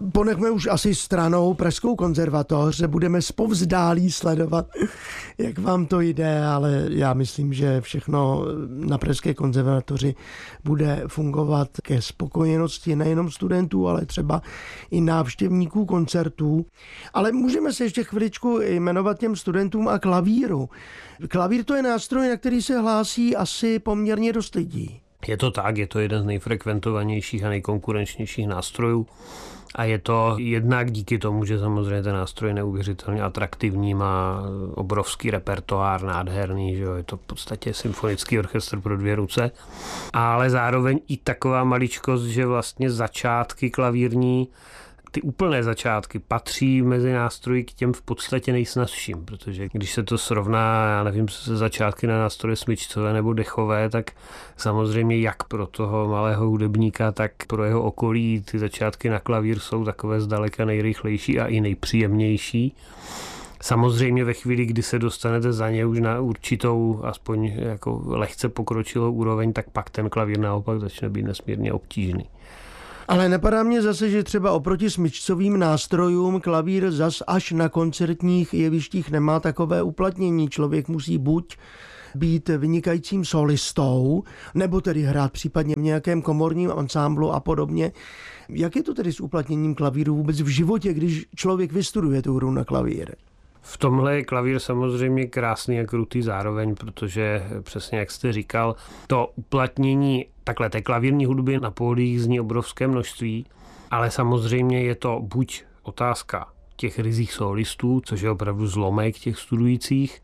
ponechme už asi stranou Pražskou konzervatoř, budeme zpovzdálí sledovat, jak vám to jde, ale já myslím, že všechno na Pražské konzervatoři bude fungovat ke spokojenosti nejenom studentů, ale třeba i návštěvníků koncertů. Ale můžeme se ještě chviličku jmenovat těm studentům a klavíru. Klavír to je nástroj, na který se hlásí asi poměrně dost lidí. Je to tak, je to jeden z nejfrekventovanějších a nejkonkurenčnějších nástrojů a je to jednak díky tomu, že samozřejmě ten nástroj je neuvěřitelně atraktivní, má obrovský repertoár, nádherný, že jo? Je to v podstatě symfonický orchestr pro 2 ruce, ale zároveň i taková maličkost, že vlastně začátky klavírní, ty úplné začátky patří mezi nástroji k těm v podstatě nejsnazším, protože když se to srovná, já nevím, se začátky na nástroje smyčcové nebo dechové, tak samozřejmě jak pro toho malého hudebníka, tak pro jeho okolí ty začátky na klavír jsou takové zdaleka nejrychlejší a i nejpříjemnější. Samozřejmě ve chvíli, kdy se dostanete za ně už na určitou, aspoň jako lehce pokročilou úroveň, tak pak ten klavír naopak začne být nesmírně obtížný. Ale napadá mě zase, že třeba oproti smyčcovým nástrojům klavír zas až na koncertních jevištích nemá takové uplatnění. Člověk musí buď být vynikajícím solistou, nebo tedy hrát případně v nějakém komorním ansámblu a podobně. Jak je to tedy s uplatněním klavíru vůbec v životě, když člověk vystuduje tu hru na klavír? V tomhle je klavír samozřejmě krásný a krutý zároveň, protože přesně jak jste říkal, to uplatnění takhle té klavírní hudby na pódiích zní obrovské množství, ale samozřejmě je to buď otázka těch ryzích solistů, což je opravdu zlomek těch studujících,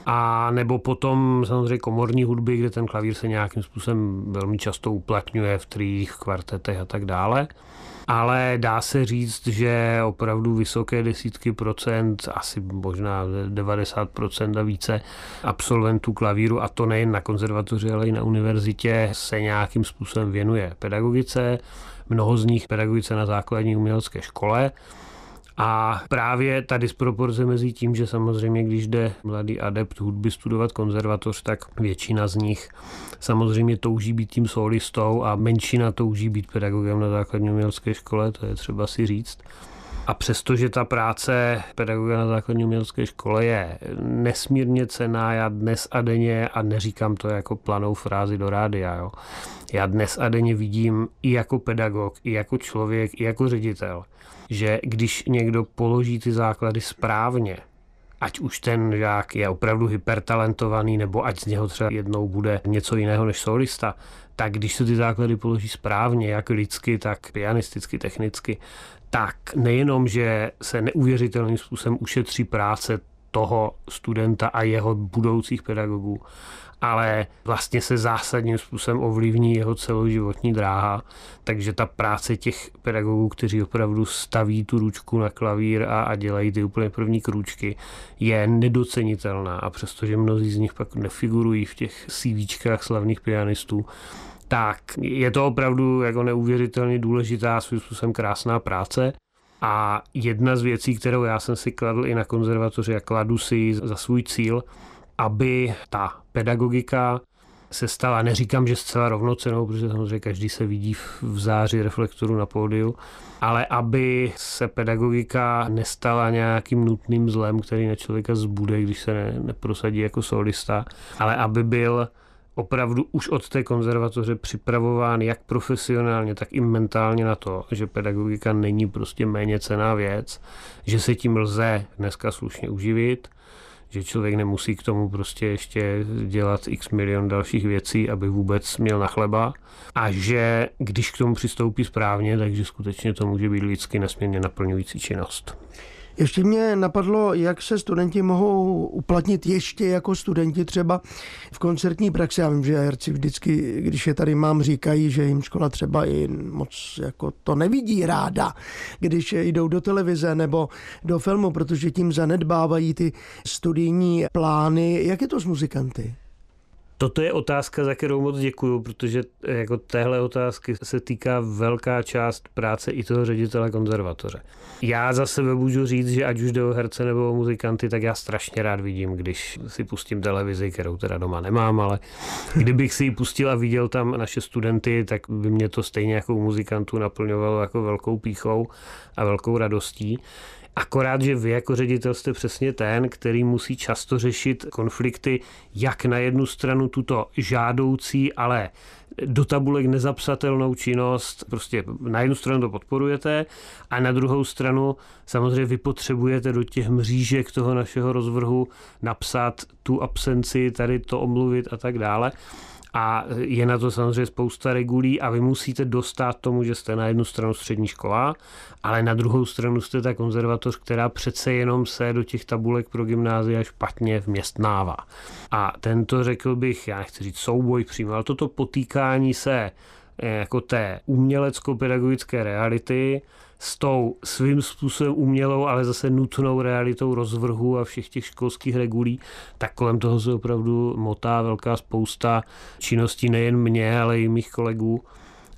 a nebo potom samozřejmě komorní hudby, kde ten klavír se nějakým způsobem velmi často uplatňuje v triích, kvartetech a tak dále. Ale dá se říct, že opravdu vysoké desítky procent, asi možná 90% a více absolventů klavíru, a to nejen na konzervatoři, ale i na univerzitě, se nějakým způsobem věnuje pedagogice. Mnoho z nich pedagogice na základní umělecké škole. A právě ta disproporce mezi tím, že samozřejmě, když jde mladý adept hudby studovat konzervatoř, tak většina z nich samozřejmě touží být tím solistou a menšina touží být pedagogem na základní umělecké škole, to je třeba si říct. A přestože ta práce pedagoga na základní umělecké škole je nesmírně cenná, já dnes a denně, a neříkám to jako planou frázi do rádia, jo, já dnes a denně vidím i jako pedagog, i jako člověk, i jako ředitel, že když někdo položí ty základy správně, ať už ten žák je opravdu hypertalentovaný, nebo ať z něho třeba jednou bude něco jiného než solista, tak když se ty základy položí správně, jak lidsky, tak pianisticky, technicky, tak nejenom, že se neuvěřitelným způsobem ušetří práce toho studenta a jeho budoucích pedagogů, ale vlastně se zásadním způsobem ovlivní jeho celoživotní dráha, takže ta práce těch pedagogů, kteří opravdu staví tu ručku na klavír a dělají ty úplně první krůčky, je nedocenitelná, a přestože mnozí z nich pak nefigurují v těch CVčkách slavných pianistů, tak je to opravdu jako neuvěřitelně důležitá, svým způsobem krásná práce. A jedna z věcí, kterou já jsem si kladl i na konzervatoři a kladu si za svůj cíl, aby ta pedagogika se stala, neříkám, že zcela rovnocennou, protože samozřejmě každý se vidí v záři reflektoru na pódiu, ale aby se pedagogika nestala nějakým nutným zlem, který na člověka zbude, když se neprosadí jako solista, ale aby byl opravdu už od té konzervatoře připravován jak profesionálně, tak i mentálně na to, že pedagogika není prostě méně cenná věc, že se tím lze dneska slušně uživit, že člověk nemusí k tomu prostě ještě dělat x milion dalších věcí, aby vůbec měl na chleba, a že když k tomu přistoupí správně, takže skutečně to může být lidsky nesmírně naplňující činnost. Ještě mě napadlo, jak se studenti mohou uplatnit ještě jako studenti třeba v koncertní praxi. Já vím, že herci vždycky, když je tady mám, říkají, že jim škola třeba i moc jako to nevidí ráda, když jdou do televize nebo do filmu, protože tím zanedbávají ty studijní plány. Jak je to s muzikanty? Toto je otázka, za kterou moc děkuju, protože jako téhle otázky se týká velká část práce i toho ředitele konzervatoře. Já za sebe můžu říct, že ať už jde o herce nebo o muzikanty, tak já strašně rád vidím, když si pustím televizi, kterou teda doma nemám, ale kdybych si ji pustil a viděl tam naše studenty, tak by mě to stejně jako u muzikantů naplňovalo jako velkou pýchou a velkou radostí. Akorát, že vy jako ředitel jste přesně ten, který musí často řešit konflikty, jak na jednu stranu tuto žádoucí, ale do tabulek nezapsatelnou činnost, prostě na jednu stranu to podporujete a na druhou stranu samozřejmě vy potřebujete do těch mřížek toho našeho rozvrhu napsat tu absenci, tady to omluvit a tak dále. A je na to samozřejmě spousta regulí a vy musíte dostat tomu, že jste na jednu stranu střední škola, ale na druhou stranu jste ta konzervatoř, která přece jenom se do těch tabulek pro gymnázia špatně vměstnává. A tento, řekl bych, já nechci říct souboj přímo, ale toto potýkání se jako té umělecko-pedagogické reality s tou svým způsobem umělou, ale zase nutnou realitou rozvrhu a všech těch školských regulí, tak kolem toho se opravdu motá velká spousta činností nejen mě, ale i mých kolegů.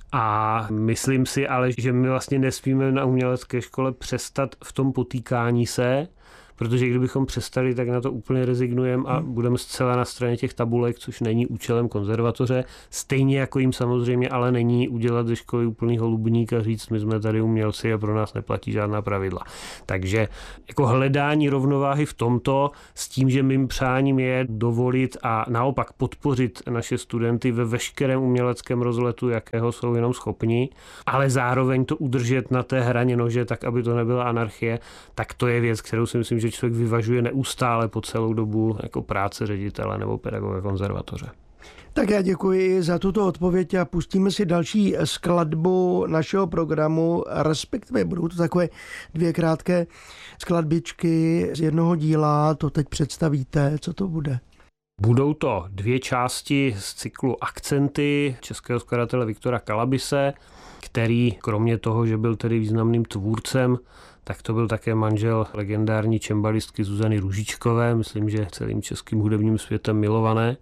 A myslím si ale, že my vlastně nesmíme na umělecké škole přestat v tom potýkání se, protože kdybychom přestali, tak na to úplně rezignujeme a budeme zcela na straně těch tabulek, což není účelem konzervatoře. Stejně jako jim samozřejmě ale není udělat ze školy úplný holubník a říct, my jsme tady umělci a pro nás neplatí žádná pravidla. Takže jako hledání rovnováhy v tomto s tím, že mým přáním je dovolit a naopak podpořit naše studenty ve veškerém uměleckém rozletu, jakého jsou jenom schopni, ale zároveň to udržet na té hraně nože, tak aby to nebyla anarchie, tak to je věc, kterou si myslím, že člověk vyvažuje neustále po celou dobu jako práce ředitele nebo pedagoga konzervatoře. Tak já děkuji za tuto odpověď a pustíme si další skladbu našeho programu, respektive budou to takové 2 krátké skladbičky z jednoho díla, to teď představíte, co to bude? Budou to 2 části z cyklu Akcenty českého skladatele Viktora Kalabise, který kromě toho, že byl tedy významným tvůrcem, tak to byl také manžel legendární čembalistky Zuzany Růžičkové, myslím, že celým českým hudebním světem milované.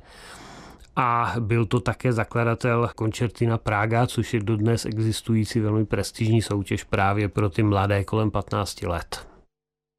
A byl to také zakladatel Concertina Praga, což je dodnes existující velmi prestižní soutěž právě pro ty mladé kolem 15 let.